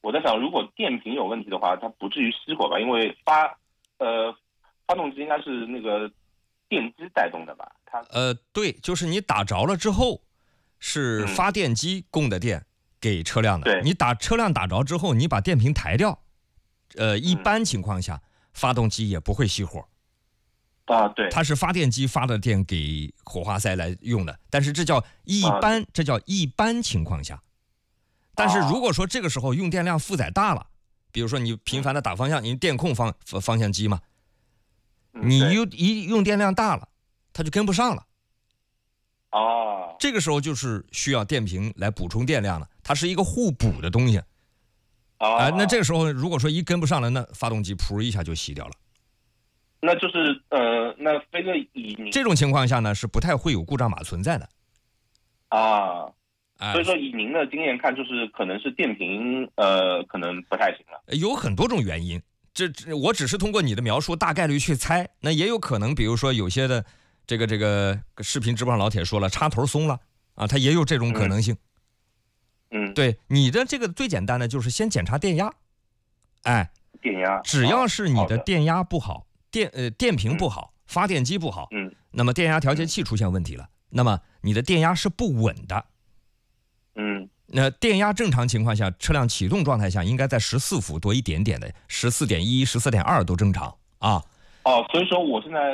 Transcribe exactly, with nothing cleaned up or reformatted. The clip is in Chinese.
我在想，如果电瓶有问题的话，它不至于熄火吧？因为发呃发动机应该是那个电机带动的吧？它呃，对，就是你打着了之后，是发电机供的电给车辆的。 对， 你打车辆打着之后，你把电瓶抬掉，呃，一般情况下，发动机也不会熄火。 啊，对， 它是发电机发的电给火花塞来用的，但是这叫一般，啊、这叫一般情况下。但是如果说这个时候用电量负载大了，比如说你频繁的打方向，你电控方方向机嘛，你用一用电量大了，它就跟不上了。 哦， 这个时候就是需要电瓶来补充电量了，它是一个互补的东西。啊、呃，那这个时候如果说一跟不上了，那发动机噗一下就熄掉了。 那就是呃，那飞哥以您这种情况下呢，是不太会有故障码存在的。 啊。 哎、 所以说，以您的经验看，就是可能是电瓶，呃，可能不太行了。 有很多种原因，这我只是通过你的描述大概率去猜。那也有可能，比如说有些的这个这个视频直播上老铁说了，插头松了啊，它也有这种可能性。 嗯， 对，你的这个最简单的就是先检查电压，哎， 电压， 只要是你的电压不好，电呃电瓶不好，发电机不好， 嗯， 那么电压调节器出现问题了，那么你的电压是不稳的。 嗯， 那电压正常情况下，车辆启动状态下应该在十四伏多一点点的，十四点一、十四点二都正常啊。 哦，所以说我现在